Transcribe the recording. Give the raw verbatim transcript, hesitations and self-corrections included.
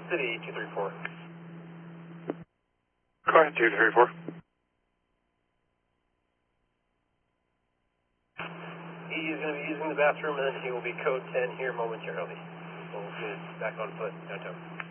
City, two three four. Go ahead, two three four. He is going to be using the bathroom, and then he will be code ten here momentarily. We'll get back on foot downtown.